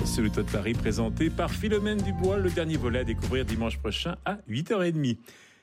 Sur le toit de Paris, présenté par Philomène Dubois, le dernier volet à découvrir dimanche prochain à 8h30.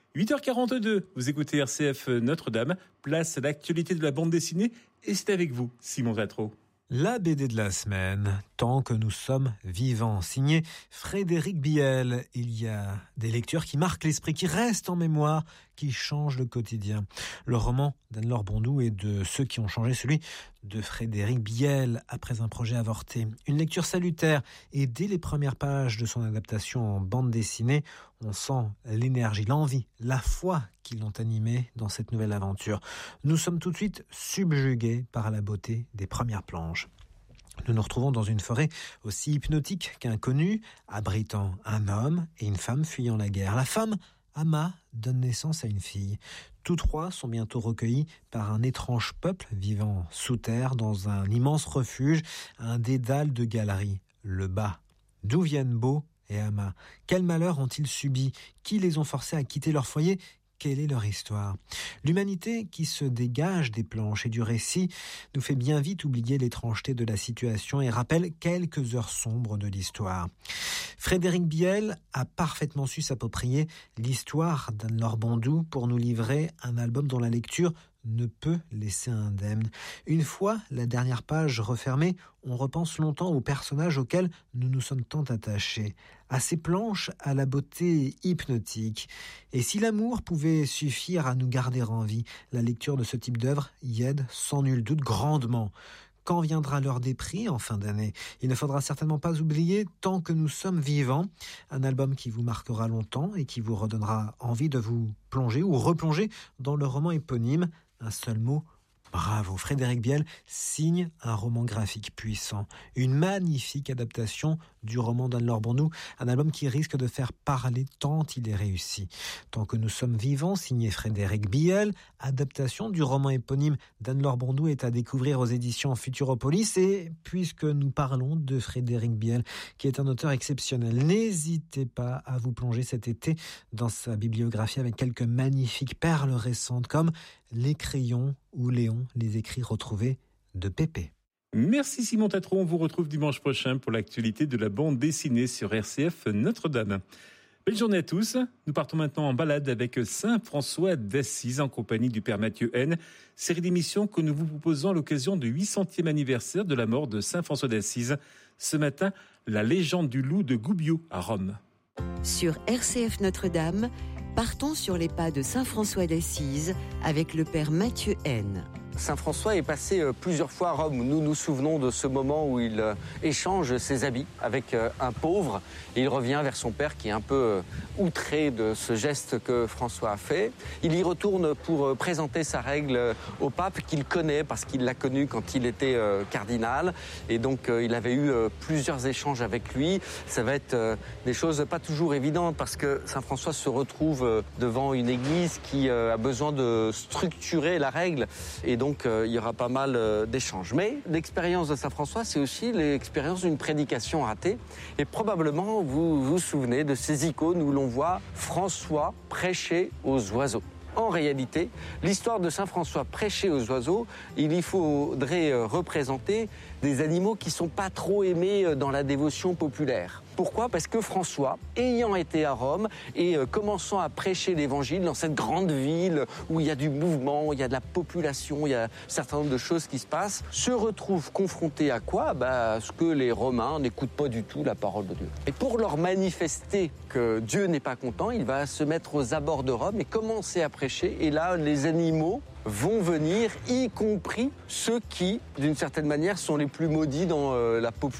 8h42, vous écoutez RCF Notre-Dame, place à l'actualité de la bande dessinée, et c'est avec vous, Simon Zatro. La BD de la semaine, tant que nous sommes vivants, signé Frédéric Biel. Il y a des lectures qui marquent l'esprit, qui restent en mémoire, qui changent le quotidien. Le roman d'Anne-Laure Bondou et de ceux qui ont changé celui de Frédéric Biel après un projet avorté. Une lecture salutaire et dès les premières pages de son adaptation en bande dessinée, on sent l'énergie, l'envie, la foi qui l'ont animé dans cette nouvelle aventure. Nous sommes tout de suite subjugués par la beauté des premières planches. Nous nous retrouvons dans une forêt aussi hypnotique qu'inconnue, abritant un homme et une femme fuyant la guerre. La femme, Ama, donne naissance à une fille. Tous trois sont bientôt recueillis par un étrange peuple vivant sous terre dans un immense refuge, un dédale de galeries, le bas. D'où viennent Beau et Ama? Quels malheurs ont-ils subi? Qui les ont forcés à quitter leur foyer? Quelle est leur histoire? L'humanité qui se dégage des planches et du récit nous fait bien vite oublier l'étrangeté de la situation et rappelle quelques heures sombres de l'histoire. Frédéric Biel a parfaitement su s'approprier l'histoire d'Anne-Laure Bondou pour nous livrer un album dont la lecture ne peut laisser indemne. Une fois la dernière page refermée, on repense longtemps aux personnages auxquels nous nous sommes tant attachés, à ces planches à la beauté hypnotique. Et si l'amour pouvait suffire à nous garder en vie, la lecture de ce type d'œuvre y aide sans nul doute grandement. Quand viendra l'heure des prix en fin d'année? Il ne faudra certainement pas oublier Tant que nous sommes vivants, un album qui vous marquera longtemps et qui vous redonnera envie de vous plonger ou replonger dans le roman éponyme. Un seul mot, bravo. Frédéric Biel signe un roman graphique puissant, une magnifique adaptation du roman d'Anne-Laure Bondou, un album qui risque de faire parler tant il est réussi. Tant que nous sommes vivants, signé Frédéric Biel, adaptation du roman éponyme d'Anne-Laure Bondou est à découvrir aux éditions Futuropolis. Et puisque nous parlons de Frédéric Biel, qui est un auteur exceptionnel, n'hésitez pas à vous plonger cet été dans sa bibliographie avec quelques magnifiques perles récentes comme Les Crayons ou Léon, les écrits retrouvés de Pépé. Merci Simon Tatron, on vous retrouve dimanche prochain pour l'actualité de la bande dessinée sur RCF Notre-Dame. Belle journée à tous, nous partons maintenant en balade avec Saint François d'Assise en compagnie du Père Mathieu N, série d'émissions que nous vous proposons à l'occasion du 800e anniversaire de la mort de Saint François d'Assise. Ce matin, la légende du loup de Gubbio à Rome. Sur RCF Notre-Dame, partons sur les pas de Saint François d'Assise avec le Père Mathieu N. Saint François est passé plusieurs fois à Rome. Nous nous souvenons de ce moment où il échange ses habits avec un pauvre. Et il revient vers son père qui est un peu outré de ce geste que François a fait. Il y retourne pour présenter sa règle au pape qu'il connaît parce qu'il l'a connu quand il était cardinal. Et donc il avait eu plusieurs échanges avec lui. Ça va être des choses pas toujours évidentes parce que Saint François se retrouve devant une église qui a besoin de structurer la règle. Et donc, il y aura pas mal d'échanges. Mais l'expérience de Saint François, c'est aussi l'expérience d'une prédication ratée. Et probablement, vous vous souvenez de ces icônes où l'on voit François prêcher aux oiseaux. En réalité, l'histoire de Saint François prêcher aux oiseaux, il y faudrait représenter des animaux qui ne sont pas trop aimés dans la dévotion populaire. Pourquoi ? Parce que François, ayant été à Rome et commençant à prêcher l'évangile dans cette grande ville où il y a du mouvement, il y a de la population, il y a un certain nombre de choses qui se passent, se retrouve confronté à quoi ? Ce que les Romains n'écoutent pas du tout la parole de Dieu. Et pour leur manifester que Dieu n'est pas content, il va se mettre aux abords de Rome et commencer à prêcher. Et là, les animaux vont venir, y compris ceux qui, d'une certaine manière, sont les plus maudits dans la population.